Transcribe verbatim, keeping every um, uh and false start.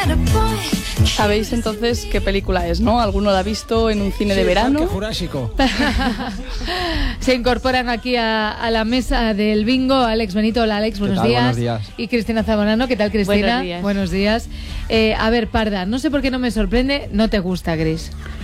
Sabéis entonces qué película es, ¿no? ¿Alguno la ha visto en un cine sí, de verano? Parque Jurásico. Se incorporan aquí a, a la mesa del bingo Alex Benito. Hola Alex, buenos tal? días. Buenos días. Y Cristina Zamorano, ¿qué tal Cristina? Buenos días. Buenos días. Eh, a ver, Parda, no sé por qué no me sorprende, no te gusta, Gris.